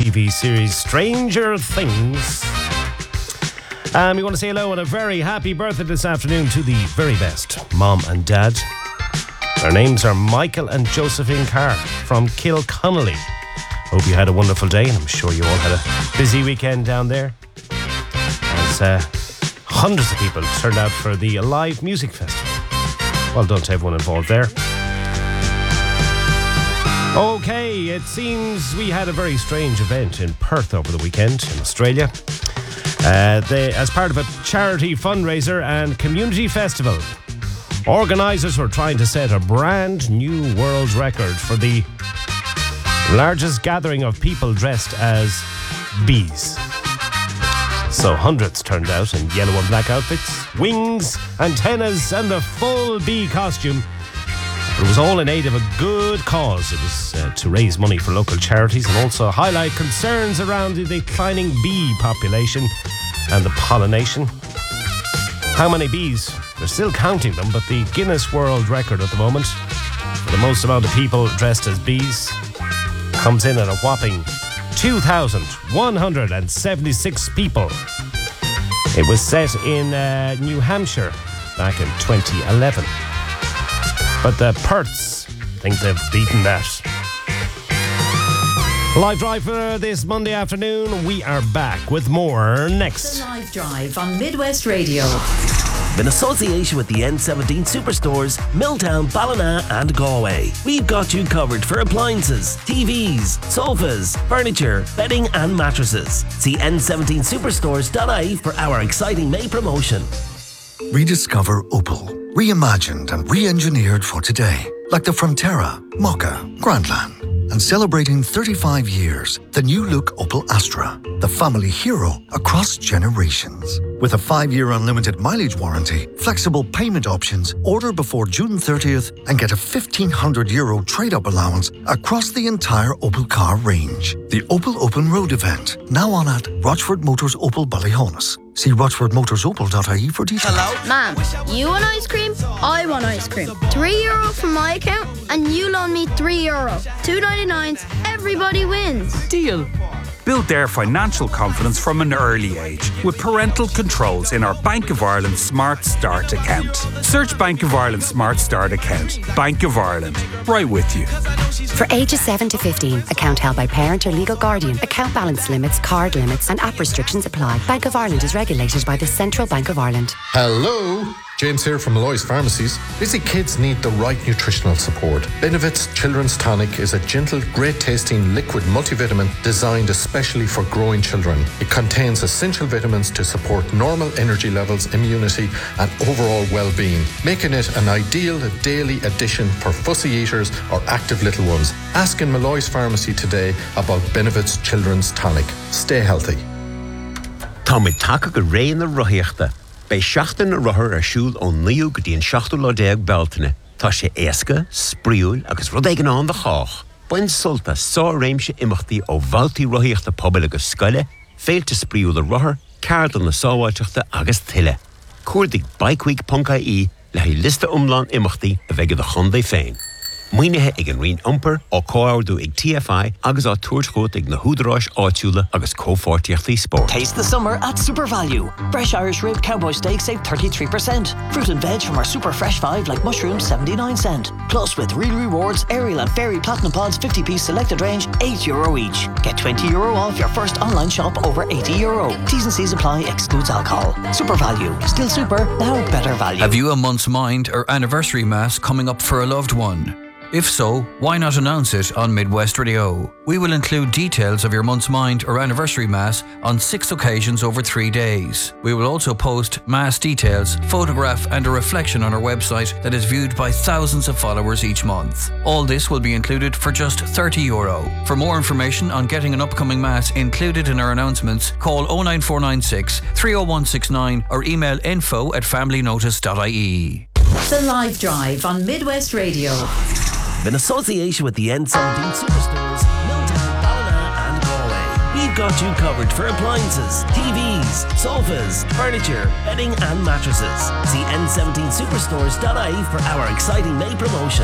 TV series Stranger Things. We want to say hello and a very happy birthday this afternoon to the very best mom and dad. Their names are Michael and Josephine Carr from Kilconnelly. Hope you had a wonderful day, and I'm sure you all had a busy weekend down there, as hundreds of people turned out for the Alive Music Festival. Well done to everyone involved there. Okay, it seems we had a very strange event in Perth over the weekend in Australia. As part of a charity fundraiser and community festival, organisers were trying to set a brand new world record for the largest gathering of people dressed as bees. So hundreds turned out in yellow and black outfits, wings, antennas and the full bee costume. It was all in aid of a good cause. It was to raise money for local charities and also highlight concerns around the declining bee population and the pollination. How many bees? They're still counting them, but the Guinness World Record at the moment for the most amount of people dressed as bees comes in at a whopping 2,176 people. It was set in New Hampshire back in 2011. But the Perths think they've beaten that. Live Drive for this Monday afternoon. We are back with more next. The Live Drive on Midwest Radio. In association with the N17 Superstores, Milltown, Ballina and Galway. We've got you covered for appliances, TVs, sofas, furniture, bedding and mattresses. See n17superstores.ie for our exciting May promotion. Rediscover Opel. Reimagined and re-engineered for today. Like the Frontera, Mokka, Grandland. And celebrating 35 years, the new look Opel Astra. The family hero across generations. With a 5-year unlimited mileage warranty, flexible payment options, order before June 30th and get a €1,500 trade-up allowance across the entire Opel car range. The Opel Open Road event, now on at Rochford Motors Opel Ballyhonus. See rochfordmotorsopel.ie for details. Hello? Mom, you want ice cream? I want ice cream. €3 from my account and you loan me €3. $2.99, everybody wins. Deal. Build their financial confidence from an early age with parental controls in our Bank of Ireland Smart Start account. Search Bank of Ireland Smart Start account. Bank of Ireland. Right with you. For ages 7 to 15, account held by parent or legal guardian, account balance limits, card limits and app restrictions apply. Bank of Ireland is regulated by the Central Bank of Ireland. Hello, James here from Malloy's Pharmacies. Busy kids need the right nutritional support. Benevit's Children's Tonic is a gentle, great-tasting liquid multivitamin designed especially for growing children. It contains essential vitamins to support normal energy levels, immunity and overall well-being, making it an ideal daily addition for fussy eaters or active little ones. Ask in Malloy's Pharmacy today about Benevit's Children's Tonic. Stay healthy. Tá mé take go ré na roiíochta. Bei seachtain na rothar siúil ó níú go dtíon 7 beltaine. Tá sé éasca, spríúil agus rud éigean an de chách. Bain sulta sá réimse imachtaí ó bhaltaí roiíochta pobal agus scoile, féilte spríúil a rothar, cardan na sáháiteachta agus tuile. Cuairdigh bikeweek.ie le hí lista umlán imachtaí a bheith de chundé féin. Muoinethe ag an rion umper ó cóáardú ag TFI agus á tuairtchót ag na húdaráis áitiúla agus cófortíochtaí sport. Taste the summer at Super Value. Fresh Irish rib cowboy steak save 33%. Fruit and veg from our super fresh 5 like mushrooms 79 cent. Plus with real rewards, Ariel and Fairy Platinum Pods 50-piece selected range €8 each. Get €20 off your first online shop over €80. T's and C's apply, excludes alcohol. Super Value. Still super, now better value. Have you a month's mind or anniversary mass coming up for a loved one? If so, why not announce it on Midwest Radio? We will include details of your month's mind or anniversary mass on 6 occasions over 3 days. We will also post mass details, photograph and a reflection on our website that is viewed by thousands of followers each month. All this will be included for just €30. For more information on getting an upcoming mass included in our announcements, call 09496 30169 or email info@familynotice.ie. The Live Drive on Midwest Radio. In association with the N17 Superstores, Milltown, Ballina and Galway. We've got you covered for appliances, TVs, sofas, furniture, bedding and mattresses. See n17superstores.ie for our exciting May promotion.